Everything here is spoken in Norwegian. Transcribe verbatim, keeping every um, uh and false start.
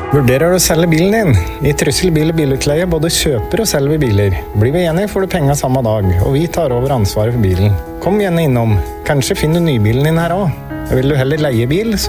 Vurderer du å selge bilen din? I Trysil bil- og bilutleie både kjøper og selger vi biler. Blir vi enige får du penger samme dag, og vi tar over ansvaret for bilen. Kom gjerne innom. Kanskje finner du nybilen din her også. Vil du heller leie bil, så